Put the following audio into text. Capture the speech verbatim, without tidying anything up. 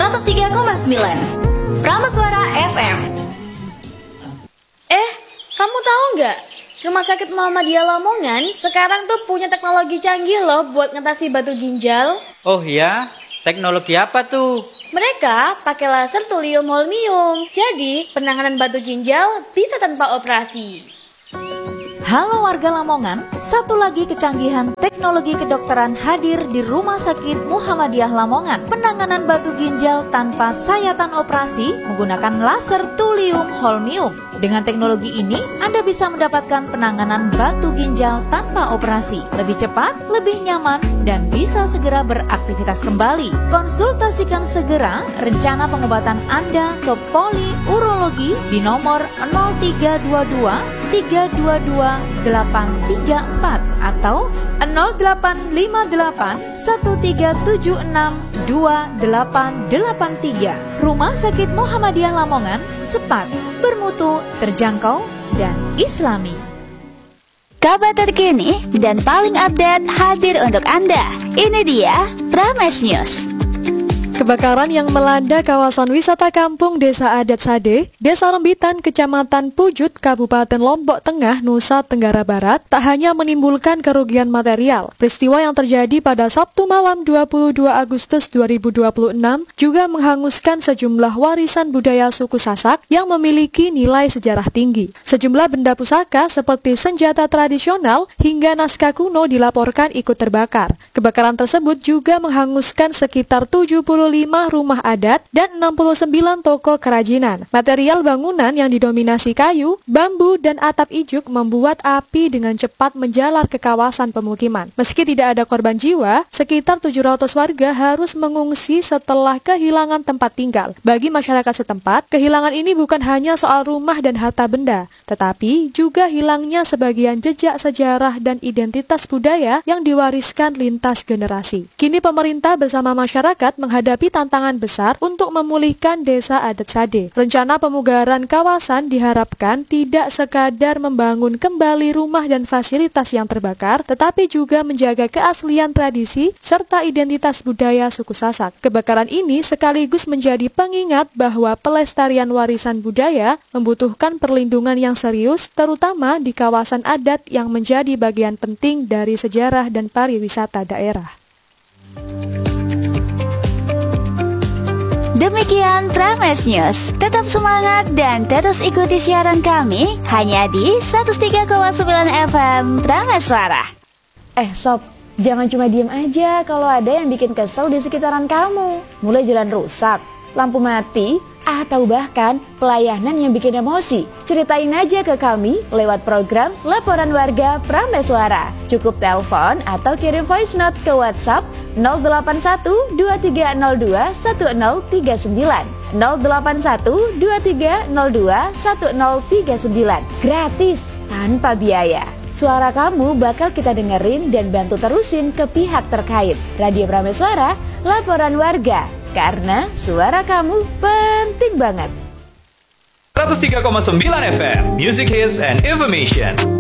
seratus tiga koma sembilan Prameswara F M. Eh, kamu tahu nggak? Rumah Sakit Muhammadiyah Lamongan sekarang tuh punya teknologi canggih loh buat ngatasi batu ginjal. Oh iya? Teknologi apa tuh? Mereka pakai laser thulium holmium. Jadi, penanganan batu ginjal bisa tanpa operasi. Halo warga Lamongan, satu lagi kecanggihan teknologi kedokteran hadir di Rumah Sakit Muhammadiyah Lamongan. Penanganan batu ginjal tanpa sayatan operasi menggunakan laser thulium holmium. Dengan teknologi ini, Anda bisa mendapatkan penanganan batu ginjal tanpa operasi. Lebih cepat, lebih nyaman, dan bisa segera beraktivitas kembali. Konsultasikan segera rencana pengobatan Anda ke Poli Urologi di nomor nol tiga dua dua tiga dua dua delapan tiga empat atau nol delapan lima delapan satu tiga tujuh enam dua delapan delapan tiga. Rumah Sakit Muhammadiyah Lamongan, cepat, bermutu, terjangkau, dan islami. Kabar terkini dan paling update hadir untuk Anda. Ini dia Prames News. Kebakaran yang melanda kawasan wisata kampung Desa Adat Sade, Desa Rembitan, Kecamatan Pujut, Kabupaten Lombok Tengah, Nusa Tenggara Barat, tak hanya menimbulkan kerugian material. Peristiwa yang terjadi pada Sabtu malam dua puluh dua Agustus dua ribu dua puluh enam juga menghanguskan sejumlah warisan budaya suku Sasak yang memiliki nilai sejarah tinggi. Sejumlah benda pusaka seperti senjata tradisional hingga naskah kuno dilaporkan ikut terbakar. Kebakaran tersebut juga menghanguskan sekitar tujuh puluh lima rumah adat dan enam puluh sembilan toko kerajinan. Material bangunan yang didominasi kayu, bambu, dan atap ijuk membuat api dengan cepat menjalar ke kawasan pemukiman. Meski tidak ada korban jiwa, sekitar tujuh ratus warga harus mengungsi setelah kehilangan tempat tinggal. Bagi masyarakat setempat, kehilangan ini bukan hanya soal rumah dan harta benda, tetapi juga hilangnya sebagian jejak sejarah dan identitas budaya yang diwariskan lintas generasi. Kini pemerintah bersama masyarakat menghadapi tantangan besar untuk memulihkan Desa Adat Sade. Rencana pemugaran kawasan diharapkan tidak sekadar membangun kembali rumah dan fasilitas yang terbakar, tetapi juga menjaga keaslian tradisi serta identitas budaya suku Sasak. Kebakaran ini sekaligus menjadi pengingat bahwa pelestarian warisan budaya membutuhkan perlindungan yang serius, terutama di kawasan adat yang menjadi bagian penting dari sejarah dan pariwisata daerah. Demikian Prames News. Tetap semangat dan terus ikuti siaran kami hanya di seratus tiga koma sembilan F M Prameswara. Eh sob, jangan cuma diem aja kalau ada yang bikin kesel di sekitaran kamu. Mulai jalan rusak, lampu mati, atau bahkan pelayanan yang bikin emosi. Ceritain aja ke kami lewat program Laporan Warga Prameswara. Cukup telepon atau kirim voice note ke WhatsApp nol delapan satu dua tiga nol dua satu nol tiga sembilan nol delapan satu dua tiga nol dua satu nol tiga sembilan. Gratis, tanpa biaya. Suara kamu bakal kita dengerin dan bantu terusin ke pihak terkait. Radio Prameswara, Laporan Warga. Karena suara kamu penting banget. seratus tiga koma sembilan F M, Music Hits and Information.